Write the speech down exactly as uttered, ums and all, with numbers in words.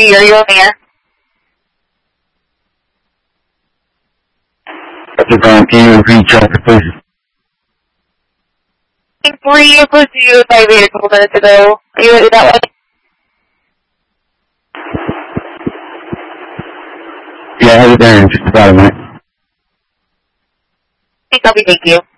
Are you on the air? Can you repeat traffic, please? I think three opposed to you five eight a couple minutes ago. Are you ready that way? Yeah, I'll be there in just about a minute. Thank you. Thank you.